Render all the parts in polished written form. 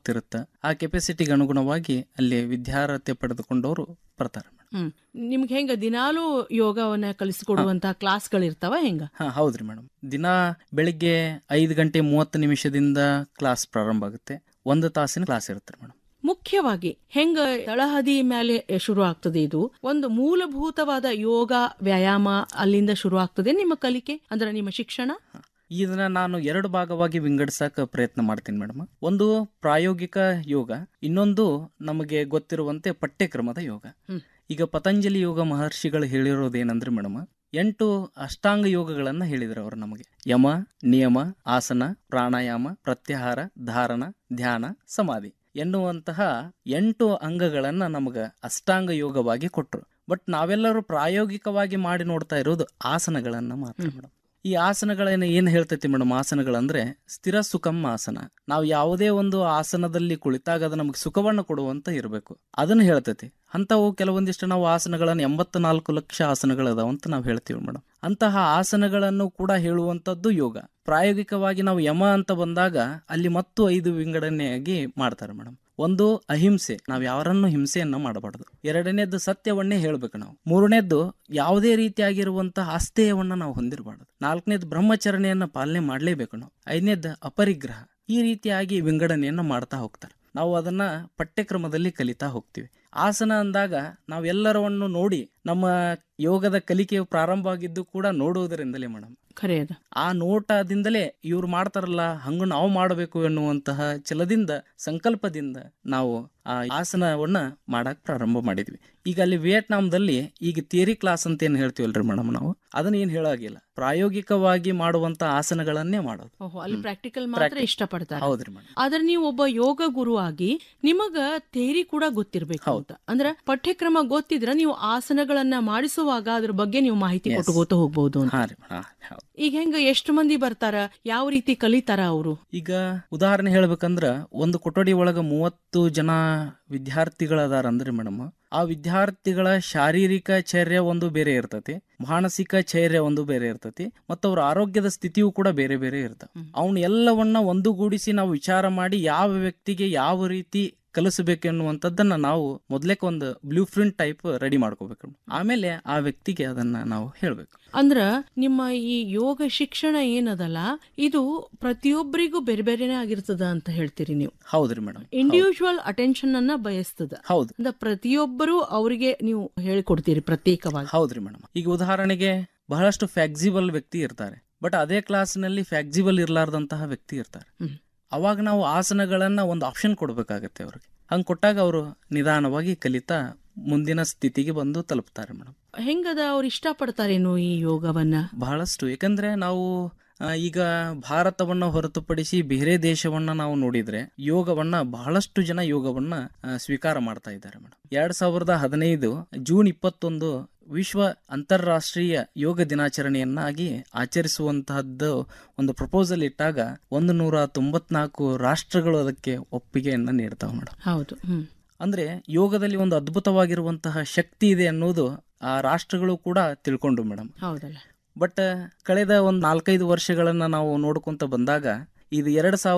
ಎಷ್ಟಿರುತ್ತೆ ಆ ಕೆಪಾಸಿಟಿಗೆ ಅನುಗುಣವಾಗಿ ಅಲ್ಲಿ ವಿದ್ಯಾರ್ಹತೆ ಪಡೆದುಕೊಂಡವರು ಬರ್ತಾರೆ. ನಿಮ್ಗೆ ಹೆಂಗ ದಿನಾಲೂ ಯೋಗವನ್ನ ಕಲಿಸಿಕೊಡುವಂತ ಕ್ಲಾಸ್ಗಳಿರ್ತಾವ ಹೆಂಗ? ಹೌದ್ರಿ ಮೇಡಮ್. ದಿನ ಬೆಳಿಗ್ಗೆ 5:30 ಕ್ಲಾಸ್ ಪ್ರಾರಂಭ ಆಗುತ್ತೆ. 1 ತಾಸಿನ ಕ್ಲಾಸ್ ಇರುತ್ತೆ ಮೇಡಮ್. ಮುಖ್ಯವಾಗಿ ಹೆಂಗ ತಳಹದಿ ಮೇಲೆ ಶುರು ಆಗ್ತದೆ ಇದು? ಒಂದು ಮೂಲಭೂತವಾದ ಯೋಗ ವ್ಯಾಯಾಮ ಅಲ್ಲಿಂದ ಶುರು ಆಗ್ತದೆ ನಿಮ್ಮ ಕಲಿಕೆ, ಅಂದ್ರೆ ನಿಮ್ಮ ಶಿಕ್ಷಣ? ಇದನ್ನ ನಾನು 2 ಭಾಗವಾಗಿ ವಿಂಗಡಿಸಕ ಪ್ರಯತ್ನ ಮಾಡ್ತೀನಿ ಮೇಡಮ್. ಒಂದು ಪ್ರಾಯೋಗಿಕ ಯೋಗ, ಇನ್ನೊಂದು ನಮಗೆ ಗೊತ್ತಿರುವಂತೆ ಪಠ್ಯಕ್ರಮದ ಯೋಗ. ಈಗ ಪತಂಜಲಿ ಯೋಗ ಮಹರ್ಷಿಗಳು ಹೇಳಿರೋದೇನಂದ್ರೆ ಮೇಡಮ್, 8 ಅಷ್ಟಾಂಗ ಯೋಗಗಳನ್ನ ಹೇಳಿದ್ರು ಅವರು ನಮಗೆ. ಯಮ, ನಿಯಮ, ಆಸನ, ಪ್ರಾಣಾಯಾಮ, ಪ್ರತ್ಯಾಹಾರ, ಧಾರಣ, ಧ್ಯಾನ, ಸಮಾಧಿ ಎನ್ನುವಂತಹ 8 ಅಂಗಗಳನ್ನ ನಮಗ ಅಷ್ಟಾಂಗ ಯೋಗವಾಗಿ ಕೊಟ್ರು. ಬಟ್ ನಾವೆಲ್ಲರೂ ಪ್ರಾಯೋಗಿಕವಾಗಿ ಮಾಡಿ ನೋಡ್ತಾ ಇರೋದು ಆಸನಗಳನ್ನ ಮಾತ್ರ ಮೇಡಮ್. ಈ ಆಸನಗಳನ್ನ ಏನ್ ಹೇಳ್ತೈತಿ ಮೇಡಮ್? ಆಸನಗಳಂದ್ರೆ ಸ್ಥಿರ ಸುಖಂ ಆಸನ. ನಾವು ಯಾವುದೇ ಒಂದು ಆಸನದಲ್ಲಿ ಕುಳಿತಾಗ ಅದು ನಮಗೆ ಸುಖವನ್ನು ಕೊಡುವಂತ ಇರಬೇಕು, ಅದನ್ನ ಹೇಳ್ತೈತಿ. ಅಂತವು ಕೆಲವೊಂದಿಷ್ಟು ನಾವು ಆಸನಗಳನ್ನು 84 ಲಕ್ಷ ಆಸನಗಳದಾವಂತ ನಾವು ಹೇಳ್ತೀವಿ ಮೇಡಮ್. ಅಂತಹ ಆಸನಗಳನ್ನು ಕೂಡ ಹೇಳುವಂತದ್ದು ಯೋಗ. ಪ್ರಾಯೋಗಿಕವಾಗಿ ನಾವು ಯಮ ಅಂತ ಬಂದಾಗ ಅಲ್ಲಿ ಮತ್ತು 5 ವಿಂಗಡಣೆಯಾಗಿ ಮಾಡ್ತಾರೆ ಮೇಡಮ್. ಒಂದು ಅಹಿಂಸೆ, ನಾವು ಯಾರನ್ನು ಹಿಂಸೆಯನ್ನ ಮಾಡಬಾರ್ದು. 2ನೇದ್ದು ಸತ್ಯವನ್ನೇ ಹೇಳ್ಬೇಕು ನಾವು. 3ನೇದ್ದು ಯಾವುದೇ ರೀತಿಯಾಗಿರುವಂತಹ ಆಸ್ಥೇಯವನ್ನ ನಾವು ಹೊಂದಿರಬಾರ್ದು. 4ನೇದ್ದು ಬ್ರಹ್ಮಚರ್ಯೆಯನ್ನ ಪಾಲನೆ ಮಾಡಲೇಬೇಕು ನಾವು. 5ನೇದ್ದು ಅಪರಿಗ್ರಹ. ಈ ರೀತಿಯಾಗಿ ವಿಂಗಡಣೆಯನ್ನ ಮಾಡ್ತಾ ಹೋಗ್ತಾರೆ. ನಾವು ಅದನ್ನ ಪಠ್ಯಕ್ರಮದಲ್ಲಿ ಕಲಿತಾ ಹೋಗ್ತೀವಿ. ಆಸನ ಅಂದಾಗ ನಾವೆಲ್ಲರವನ್ನು ನೋಡಿ ನಮ್ಮ ಯೋಗದ ಕಲಿಕೆಯು ಪ್ರಾರಂಭ ಆಗಿದ್ದು ಕೂಡ ನೋಡುವುದರಿಂದಲೇ ಮೇಡಮ್. ಖರೆಯದ. ಆ ನೋಟದಿಂದಲೇ ಇವ್ರು ಮಾಡ್ತಾರಲ್ಲ ಹಂಗ ನಾವು ಮಾಡಬೇಕು ಎನ್ನುವಂತಹ ಛಲದಿಂದ, ಸಂಕಲ್ಪದಿಂದ ನಾವು ಆ ಆಸನವನ್ನ ಮಾಡಕ್ ಪ್ರಾರಂಭ ಮಾಡಿದ್ವಿ. ಈಗ ಅಲ್ಲಿ ವಿಯೆಟ್ನಾಂದಲ್ಲಿ ಈಗ ಥಿಯರಿ ಕ್ಲಾಸ್ ಅಂತ ಏನ್ ಹೇಳ್ತೀವಲ್ರಿ ಮೇಡಮ್, ನಾವು ಅದನ್ನ ಏನ್ ಹೇಳಾಗಿಲ್ಲ, ಪ್ರಾಯೋಗಿಕವಾಗಿ ಮಾಡುವಂತ ಆಸನಗಳನ್ನೇ ಮಾಡೋದು. ಅಲ್ಲಿ ಪ್ರಾಕ್ಟಿಕಲ್ ಮಾತ್ರ ಇಷ್ಟಪಡ್ತಾರೆ. ಹೌದ್ರಿ ಮೇಡಮ್. ಆದ್ರೆ ನೀವು ಒಬ್ಬ ಯೋಗ ಗುರು ಆಗಿ ನಿಮಗ ಥಿಯರಿ ಕೂಡ ಗೊತ್ತಿರ್ಬೇಕು ಅಂತ. ಅಂದ್ರೆ ಪಠ್ಯಕ್ರಮ ಗೊತ್ತಿದ್ರೆ ನೀವು ಆಸನಗಳನ್ನ ಮಾಡಿಸುವಾಗ ಅದ್ರ ಬಗ್ಗೆ ನೀವು ಮಾಹಿತಿ ಕೊಟ್ಟುಕೋತ ಹೋಗ್ಬಹುದು. ಈಗ ಹೆಂಗ ಎಷ್ಟು ಮಂದಿ ಬರ್ತಾರ, ಯಾವ ರೀತಿ ಕಲಿತಾರ ಅವರು? ಈಗ ಉದಾಹರಣೆ ಹೇಳ್ಬೇಕಂದ್ರ ಒಂದು ಕೊಠಡಿ ಒಳಗ 30 ಜನ ವಿದ್ಯಾರ್ಥಿಗಳದಾರ ಅಂದ್ರೆ ಮೇಡಮ್, ಆ ವಿದ್ಯಾರ್ಥಿಗಳ ಶಾರೀರಿಕ ಚರ್ಯ ಒಂದು ಬೇರೆ ಇರ್ತತಿ, ಮಾನಸಿಕ ಚರ್ಯ ಒಂದು ಬೇರೆ ಇರ್ತತಿ, ಮತ್ತು ಅವ್ರ ಆರೋಗ್ಯದ ಸ್ಥಿತಿಯು ಕೂಡ ಬೇರೆ ಬೇರೆ ಇರ್ತಾವ. ಅವನ್ನ ಎಲ್ಲವನ್ನ ಒಂದುಗೂಡಿಸಿ ನಾವು ವಿಚಾರ ಮಾಡಿ ಯಾವ ವ್ಯಕ್ತಿಗೆ ಯಾವ ರೀತಿ ಕಲಿಸಬೇಕೆನ್ನುವಂಥದ್ದನ್ನ ನಾವು ಮೊದ್ಲೇಕ ಒಂದು ಬ್ಲೂ ಪ್ರಿಂಟ್ ಟೈಪ್ ರೆಡಿ ಮಾಡ್ಕೋಬೇಕು. ಆಮೇಲೆ ಆ ವ್ಯಕ್ತಿಗೆ ಅದನ್ನ ನಾವು ಹೇಳ್ಬೇಕು. ಅಂದ್ರ ನಿಮ್ಮ ಈ ಯೋಗ ಶಿಕ್ಷಣ ಏನದಲ್ಲ, ಇದು ಪ್ರತಿಯೊಬ್ಬರಿಗೂ ಬೇರೆ ಬೇರೆನೇ ಆಗಿರ್ತದ ಅಂತ ಹೇಳ್ತೀರಿ ನೀವು? ಹೌದ್ರಿ ಮೇಡಮ್. ಇಂಡಿವಿಜುವಲ್ ಅಟೆನ್ಷನ್ ಅನ್ನ ಬಯಸ್ತದ. ಹೌದು. ಅಂದ್ರೆ ಪ್ರತಿಯೊಬ್ಬರು ಅವರಿಗೆ ನೀವು ಹೇಳಿಕೊಡ್ತೀರಿ ಪ್ರತ್ಯೇಕವಾಗಿ? ಹೌದ್ರಿ ಮೇಡಮ್. ಈಗ ಉದಾಹರಣೆಗೆ ಬಹಳಷ್ಟು ಫ್ಲೆಕ್ಸಿಬಲ್ ವ್ಯಕ್ತಿ ಇರ್ತಾರೆ, ಬಟ್ ಅದೇ ಕ್ಲಾಸ್ನಲ್ಲಿ ಫ್ಲೆಕ್ಸಿಬಲ್ ಇರ್ಲಾರ್ದಂತಹ ವ್ಯಕ್ತಿ ಇರ್ತಾರೆ. ಅವಾಗ ನಾವು ಆಸನಗಳನ್ನ ಒಂದು ಆಪ್ಷನ್ ಕೊಡ್ಬೇಕಾಗತ್ತೆ ಅವ್ರಿಗೆ. ಹಂಗ್ ಕೊಟ್ಟಾಗ ಅವರು ನಿಧಾನವಾಗಿ ಕಲಿತಾ ಮುಂದಿನ ಸ್ಥಿತಿಗೆ ಬಂದು ತಲುಪ್ತಾರೆ ಮೇಡಮ್. ಹೆಂಗದ ಅವ್ರು ಇಷ್ಟಪಡ್ತಾರೇನು ಈ ಯೋಗವನ್ನ? ಬಹಳಷ್ಟು. ಯಾಕಂದ್ರೆ ನಾವು ಈಗ ಭಾರತವನ್ನ ಹೊರತುಪಡಿಸಿ ಬೇರೆ ದೇಶವನ್ನ ನಾವು ನೋಡಿದ್ರೆ ಯೋಗವನ್ನ ಬಹಳಷ್ಟು ಜನ ಯೋಗವನ್ನ ಸ್ವೀಕಾರ ಮಾಡ್ತಾ ಇದ್ದಾರೆ ಮೇಡಮ್. 2015 ಜೂನ್ 21 ವಿಶ್ವ ಅಂತಾರಾಷ್ಟ್ರೀಯ ಯೋಗ ದಿನಾಚರಣೆಯನ್ನಾಗಿ ಆಚರಿಸುವಂತಹದ್ದು ಒಂದು ಪ್ರಪೋಸಲ್ ಇಟ್ಟಾಗ 194 ರಾಷ್ಟ್ರಗಳು ಅದಕ್ಕೆ ಒಪ್ಪಿಗೆಯನ್ನ ನೀಡ್ತಾವ ಮೇಡಮ್. ಹೌದು. ಅಂದ್ರೆ ಯೋಗದಲ್ಲಿ ಒಂದು ಅದ್ಭುತವಾಗಿರುವಂತಹ ಶಕ್ತಿ ಇದೆ ಅನ್ನೋದು ಆ ರಾಷ್ಟ್ರಗಳು ಕೂಡ ತಿಳ್ಕೊಂಡು ಮೇಡಮ್. ಹೌದಲ್ಲ. ಬಟ್ ಕಳೆದ ಒಂದು 4-5 ವರ್ಷಗಳನ್ನ ನಾವು ನೋಡ್ಕೊಂತ ಬಂದಾಗ ಇದು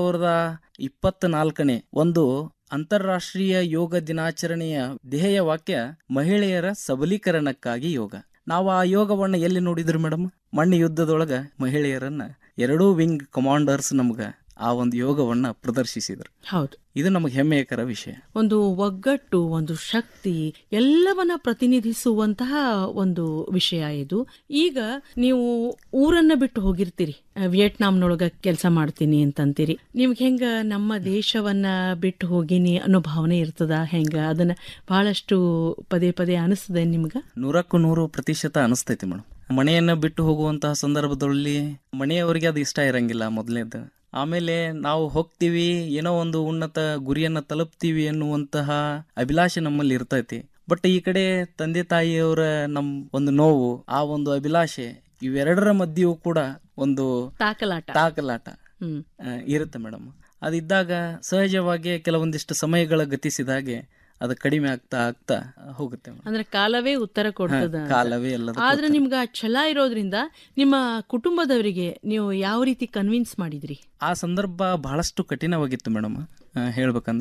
2024ನೇ ಒಂದು ಅಂತಾರಾಷ್ಟ್ರೀಯ ಯೋಗ ದಿನಾಚರಣೆಯ ಧ್ಯೇಯ ವಾಕ್ಯ ಮಹಿಳೆಯರ ಸಬಲೀಕರಣಕ್ಕಾಗಿ ಯೋಗ. ನಾವು ಆ ಯೋಗವನ್ನ ಎಲ್ಲಿ ನೋಡಿದ್ರು ಮೇಡಮ್? ಮಣ್ಣು ಯುದ್ಧದೊಳಗ ಮಹಿಳೆಯರನ್ನ 2 ವಿಂಗ್ ಕಮಾಂಡರ್ಸ್ ನಮ್ಗ ಆ ಒಂದು ಯೋಗವನ್ನ ಪ್ರದರ್ಶಿಸಿದ್ರು. ಹೌದು. ಇದು ನಮಗೆ ಹೆಮ್ಮೆಯಕರ ವಿಷಯ. ಒಂದು ಒಗ್ಗಟ್ಟು, ಒಂದು ಶಕ್ತಿ, ಎಲ್ಲವನ್ನ ಪ್ರತಿನಿಧಿಸುವಂತಹ ಒಂದು ವಿಷಯ ಇದು. ಈಗ ನೀವು ಊರನ್ನ ಬಿಟ್ಟು ಹೋಗಿರ್ತೀರಿ, ವಿಯೆಟ್ನಾಂನೊಳಗ ಕೆಲಸ ಮಾಡ್ತೀನಿ ಅಂತಂತೀರಿ. ನಿಮ್ಗೆ ಹೆಂಗ ನಮ್ಮ ದೇಶವನ್ನ ಬಿಟ್ಟು ಹೋಗಿನಿ ಅನ್ನೋ ಭಾವನೆ ಇರ್ತದ? ಹೆಂಗ ಅದನ್ನ ಬಹಳಷ್ಟು ಪದೇ ಪದೇ ಅನಿಸ್ತದೆ ನಿಮ್ಗ? 100% ಅನಿಸ್ತೈತಿ ಮೇಡಮ್. ಮನೆಯನ್ನ ಬಿಟ್ಟು ಹೋಗುವಂತಹ ಸಂದರ್ಭದಲ್ಲಿ ಮನೆಯವರಿಗೆ ಅದು ಇಷ್ಟ ಇರಂಗಿಲ್ಲ ಮೊದಲನೇದು. ಆಮೇಲೆ ನಾವು ಹೋಗ್ತೀವಿ, ಏನೋ ಒಂದು ಉನ್ನತ ಗುರಿಯನ್ನ ತಲುಪ್ತೀವಿ ಎನ್ನುವಂತಹ ಅಭಿಲಾಷೆ ನಮ್ಮಲ್ಲಿ ಇರ್ತೈತಿ. ಬಟ್ ಈ ಕಡೆ ತಂದೆ ತಾಯಿಯವರ ಒಂದು ನೋವು, ಆ ಒಂದು ಅಭಿಲಾಷೆ, ಇವೆರಡರ ಮಧ್ಯೆಯೂ ಕೂಡ ಒಂದು ತಾಕಲಾಟ ಇರುತ್ತೆ ಮೇಡಮ್. ಅದಿದ್ದಾಗ ಸಹಜವಾಗಿ ಕೆಲವೊಂದಿಷ್ಟು ಸಮಯಗಳ ಗತಿಸಿದಾಗೆ ಅದು ಕಡಿಮೆ ಆಗ್ತಾ ಆಗ್ತಾ ಹೋಗುತ್ತೆ. ಅಂದ್ರೆ ಕಾಲವೇ ಉತ್ತರ ಕೊಡ್ತದ. ಕಾಲವೇ ಎಲ್ಲ. ಆದ್ರೆ ನಿಮ್ಗ ಛಲ ಇರೋದ್ರಿಂದ ನಿಮ್ಮ ಕುಟುಂಬದವರಿಗೆ ನೀವು ಯಾವ ರೀತಿ ಕನ್ವಿನ್ಸ್ ಮಾಡಿದ್ರಿ? ಆ ಸಂದರ್ಭ ಬಹಳಷ್ಟು ಕಠಿಣವಾಗಿತ್ತು ಮೇಡಮ್ ಹೇಳ್ಬೇಕಂದ್ರೆ.